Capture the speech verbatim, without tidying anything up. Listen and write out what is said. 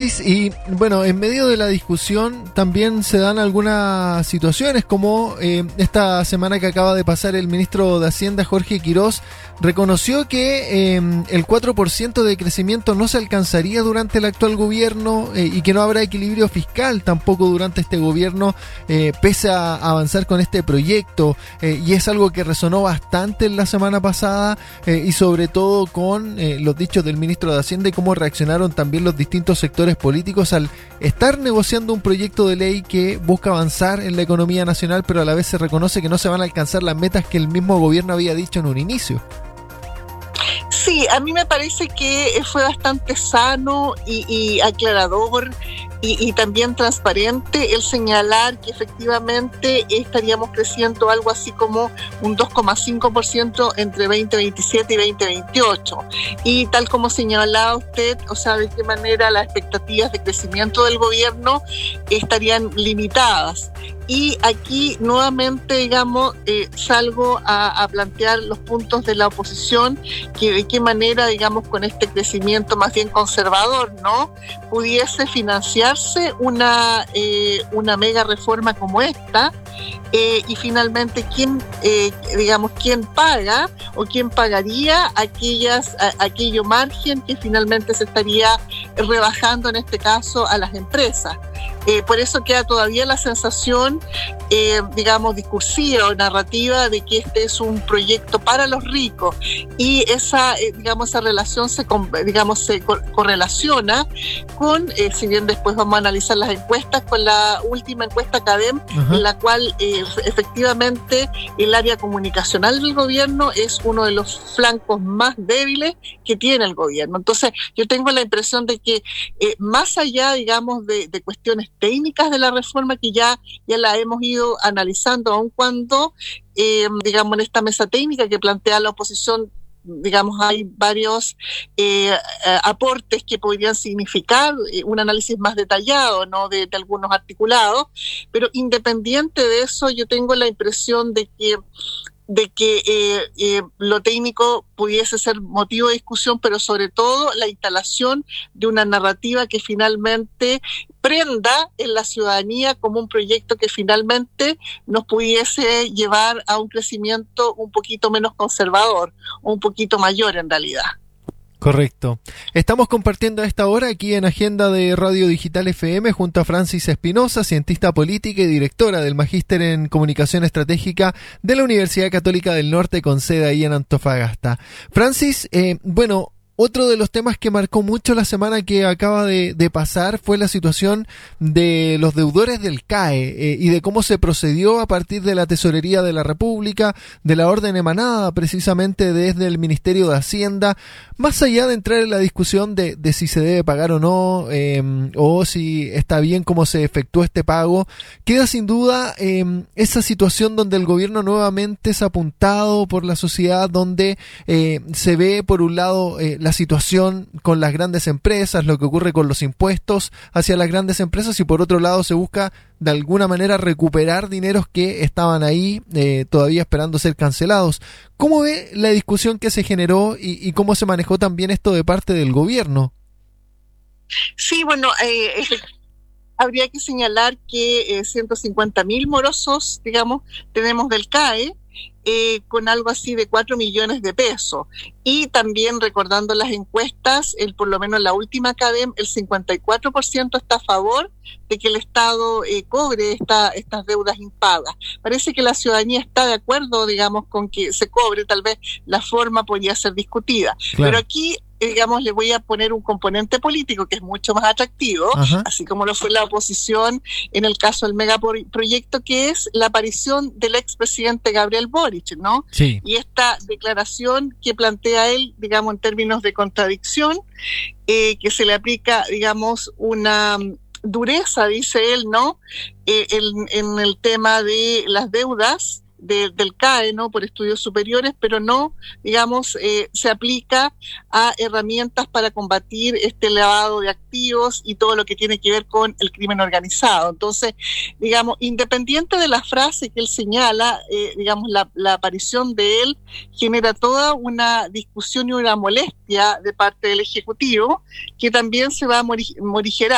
Francis, y bueno, en medio de la discusión también se dan algunas situaciones, como eh, esta semana que acaba de pasar, el ministro de Hacienda, Jorge Quirós, reconoció que eh, el cuatro por ciento de crecimiento no se alcanzaría durante el actual gobierno eh, y que no habrá equilibrio fiscal tampoco durante este gobierno, eh, pese a avanzar con este proyecto, eh, y es algo que resonó bastante en la semana pasada, eh, y sobre todo con eh, los dichos del ministro de Hacienda y cómo reaccionaron también los distintos sectores políticos al estar negociando un proyecto de ley que busca avanzar en la economía nacional, pero a la vez se reconoce que no se van a alcanzar las metas que el mismo gobierno había dicho en un inicio. Sí, a mí me parece que fue bastante sano y, y aclarador y, y también transparente el señalar que efectivamente estaríamos creciendo algo así como un dos coma cinco por ciento entre veinte veintisiete y veinte veintiocho. Y tal como señalaba usted, o sea, de qué manera las expectativas de crecimiento del gobierno estarían limitadas. Y aquí nuevamente, digamos, eh, salgo a, a plantear los puntos de la oposición, que de qué manera, digamos, con este crecimiento más bien conservador, ¿no?, pudiese financiarse una, eh, una mega reforma como esta. Eh, y finalmente, ¿quién, eh, digamos, quién paga o quién pagaría aquellas, a, aquello margen que finalmente se estaría rebajando en este caso a las empresas? Eh, por eso queda todavía la sensación, eh, digamos, discursiva o narrativa de que este es un proyecto para los ricos, y esa, eh, digamos, esa relación se, digamos, se correlaciona con, eh, si bien después vamos a analizar las encuestas, con la última encuesta CADEM, uh-huh. en la cual eh, efectivamente el área comunicacional del gobierno es uno de los flancos más débiles que tiene el gobierno. Entonces, yo tengo la impresión de que eh, más allá, digamos, de, de cuestiones técnicas de la reforma que ya, ya la hemos ido analizando, aun cuando, eh, digamos, en esta mesa técnica que plantea la oposición, digamos, hay varios eh, aportes que podrían significar un análisis más detallado, ¿no?, de, de algunos articulados, pero independiente de eso, yo tengo la impresión de que de que eh, eh, lo técnico pudiese ser motivo de discusión, pero sobre todo la instalación de una narrativa que finalmente prenda en la ciudadanía como un proyecto que finalmente nos pudiese llevar a un crecimiento un poquito menos conservador, o un poquito mayor en realidad. Correcto. Estamos compartiendo a esta hora aquí en Agenda de Radio Digital F M junto a Francis Espinosa, cientista política y directora del Magíster en Comunicación Estratégica de la Universidad Católica del Norte, con sede ahí en Antofagasta. Francis, eh, bueno... Otro de los temas que marcó mucho la semana que acaba de, de pasar fue la situación de los deudores del C A E eh, y de cómo se procedió a partir de la Tesorería de la República, de la orden emanada precisamente desde el Ministerio de Hacienda, más allá de entrar en la discusión de, de si se debe pagar o no, eh, o si está bien cómo se efectuó este pago, queda sin duda eh, esa situación donde el gobierno nuevamente es apuntado por la sociedad, donde eh, se ve por un lado eh, la la situación con las grandes empresas, lo que ocurre con los impuestos hacia las grandes empresas, y por otro lado se busca de alguna manera recuperar dineros que estaban ahí eh, todavía esperando ser cancelados. ¿Cómo ve la discusión que se generó y, y cómo se manejó también esto de parte del gobierno? Sí, bueno, eh, habría que señalar que eh, ciento cincuenta mil morosos, digamos, tenemos del C A E, Eh, con algo así de cuatro millones de pesos. Y también, recordando las encuestas, el, por lo menos en la última CADEM, el cincuenta y cuatro por ciento está a favor de que el Estado eh, cobre esta, estas deudas impagas. Parece que la ciudadanía está de acuerdo, digamos, con que se cobre. Tal vez la forma podría ser discutida. Claro. Pero aquí, digamos, le voy a poner un componente político que es mucho más atractivo, Ajá. así como lo fue la oposición en el caso del megaproyecto, que es la aparición del expresidente Gabriel Boric, ¿no? Sí. Y esta declaración que plantea él, digamos, en términos de contradicción, eh, que se le aplica, digamos, una dureza, dice él, ¿no?, eh, en, en el tema de las deudas de, del C A E, ¿no?, por estudios superiores, pero no, digamos, eh, se aplica a herramientas para combatir este lavado de activos y todo lo que tiene que ver con el crimen organizado. Entonces, digamos, independiente de la frase que él señala, eh, digamos, la, la aparición de él genera toda una discusión y una molestia de parte del Ejecutivo, que también se va a morigerar